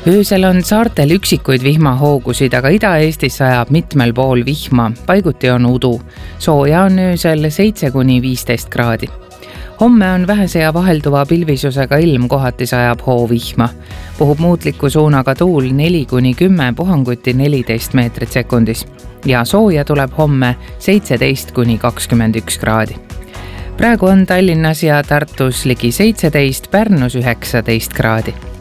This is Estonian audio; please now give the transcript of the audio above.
Öösel on saartel üksikuid vihmahoogusid, aga Ida-Eestis sajab mitmel pool vihma, paiguti on udu. Sooja on öösel 7–15 kraadi. Homme on vähese ja vahelduva pilvisusega ilm, kohati sajab hoovihma. Puhub muutliku suunaga tuul 4–10, puhanguti 14 meetrit sekundis. Ja sooja tuleb homme 17–21 kraadi. Praegu on Tallinnas ja Tartus ligi 17, Pärnus 19 kraadi.